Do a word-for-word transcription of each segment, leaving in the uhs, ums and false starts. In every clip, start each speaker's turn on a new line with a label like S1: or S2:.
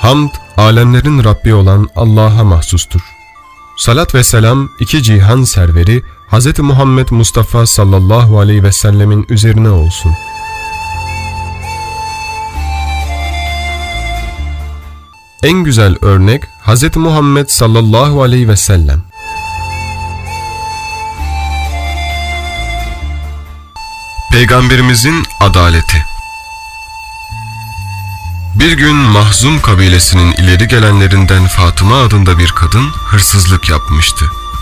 S1: Hamd, alemlerin Rabbi olan Allah'a mahsustur. Salat ve selam, iki cihan serveri Hz. Muhammed Mustafa sallallahu aleyhi ve sellemin üzerine olsun. En güzel örnek Hz. Muhammed sallallahu aleyhi ve sellem. Peygamberimizin adaleti. Bir gün Mahzum kabilesinin ileri gelenlerinden Fatıma adında bir kadın hırsızlık yapmıştı.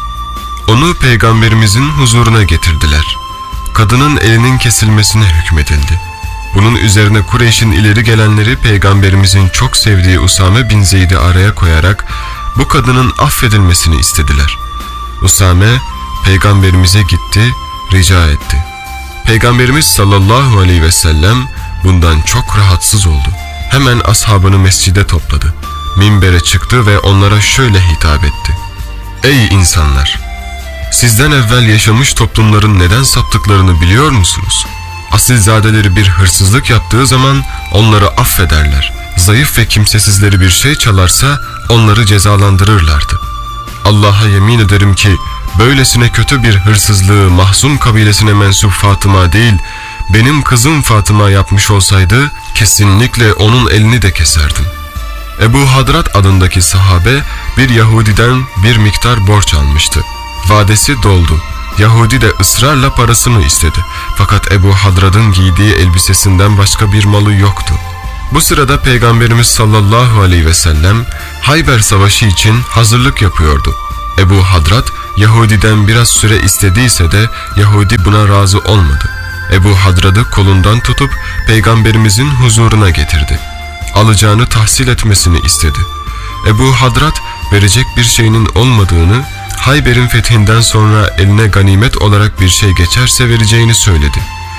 S1: Onu Peygamberimizin huzuruna getirdiler. Kadının elinin kesilmesine hükmedildi. Bunun üzerine Kureyş'in ileri gelenleri Peygamberimizin çok sevdiği Usame bin Zeyd'i araya koyarak bu kadının affedilmesini istediler. Usame, Peygamberimize gitti, rica etti. Peygamberimiz sallallahu aleyhi ve sellem bundan çok rahatsız oldu. Hemen ashabını mescide topladı. Minbere çıktı ve onlara şöyle hitap etti. Ey insanlar! Sizden evvel yaşamış toplumların neden saptıklarını biliyor musunuz? Asilzadeleri bir hırsızlık yaptığı zaman onları affederler. Zayıf ve kimsesizleri bir şey çalarsa onları cezalandırırlardı. Allah'a yemin ederim ki böylesine kötü bir hırsızlığı Mahzum kabilesine mensup Fatıma değil, benim kızım Fatıma yapmış olsaydı kesinlikle onun elini de keserdim. Ebu Hadrat adındaki sahabe bir Yahudiden bir miktar borç almıştı. Vadesi doldu. Yahudi de ısrarla parasını istedi. Fakat Ebu Hadrad'ın giydiği elbisesinden başka bir malı yoktu. Bu sırada Peygamberimiz sallallahu aleyhi ve sellem Hayber Savaşı için hazırlık yapıyordu. Ebu Hadrat Yahudi'den biraz süre istediyse de Yahudi buna razı olmadı. Ebu Hadrad'ı kolundan tutup Peygamberimizin huzuruna getirdi. Alacağını tahsil etmesini istedi. Ebu Hadrat verecek bir şeyinin olmadığını, Hayber'in fethinden sonra eline ganimet olarak bir şey geçerse vereceğini söyledi.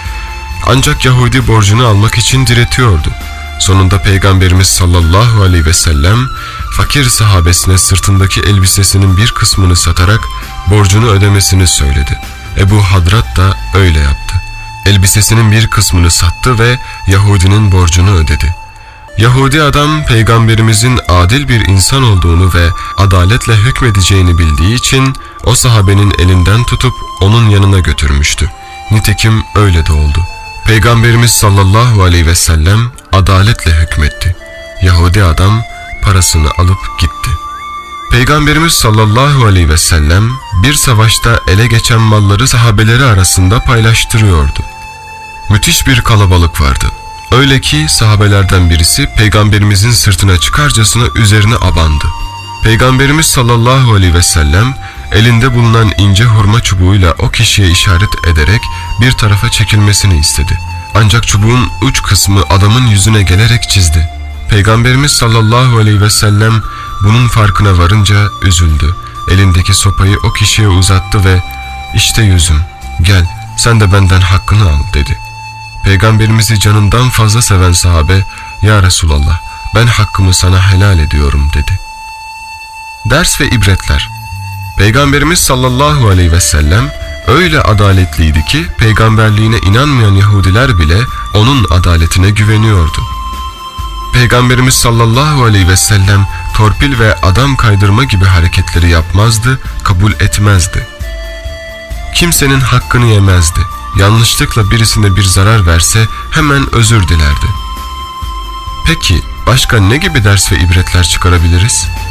S1: Ancak Yahudi borcunu almak için diretiyordu. Sonunda Peygamberimiz sallallahu aleyhi ve sellem fakir sahabesine sırtındaki elbisesinin bir kısmını satarak borcunu ödemesini söyledi. Ebu Hadrat da öyle yaptı. Elbisesinin bir kısmını sattı ve Yahudinin borcunu ödedi. Yahudi adam Peygamberimizin adil bir insan olduğunu ve adaletle hükmedeceğini bildiği için o sahabenin elinden tutup onun yanına götürmüştü. Nitekim öyle de oldu. Peygamberimiz sallallahu aleyhi ve sellem adaletle hükmetti. Yahudi adam parasını alıp gitti. Peygamberimiz sallallahu aleyhi ve sellem bir savaşta ele geçen malları sahabeleri arasında paylaştırıyordu. Müthiş bir kalabalık vardı. Öyle ki sahabelerden birisi Peygamberimizin sırtına çıkarcasına üzerine abandı. Peygamberimiz sallallahu aleyhi ve sellem elinde bulunan ince hurma çubuğuyla o kişiye işaret ederek bir tarafa çekilmesini istedi. Ancak çubuğun uç kısmı adamın yüzüne gelerek çizdi. Peygamberimiz sallallahu aleyhi ve sellem bunun farkına varınca üzüldü. Elindeki sopayı o kişiye uzattı ve "İşte yüzüm, gel sen de benden hakkını al" dedi. Peygamberimizi canından fazla seven sahabe, "Ya Resulallah, ben hakkımı sana helal ediyorum" dedi. Ders ve ibretler. Peygamberimiz sallallahu aleyhi ve sellem öyle adaletliydi ki peygamberliğine inanmayan Yahudiler bile onun adaletine güveniyordu. Peygamberimiz sallallahu aleyhi ve sellem torpil ve adam kaydırma gibi hareketleri yapmazdı, kabul etmezdi. Kimsenin hakkını yemezdi. Yanlışlıkla birisine bir zarar verse hemen özür dilerdi. Peki başka ne gibi ders ve ibretler çıkarabiliriz?